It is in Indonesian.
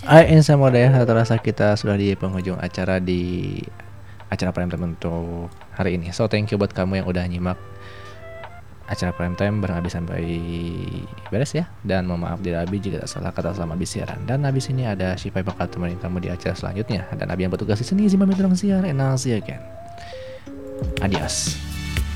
Insya Allah terasa kita sudah di penghujung acara acara prime time untuk hari ini. So thank you buat kamu yang udah nyimak acara prime time bareng Abi sampai beres ya. Dan mohon maaf dari Abi jika salah kata selama Abi siaran. Dan Abi sini ada Shipai bakal temenin kamu di acara selanjutnya. Dan Abi yang bertugas di sini Zima Mitrong siar and I'll see you again. Adios.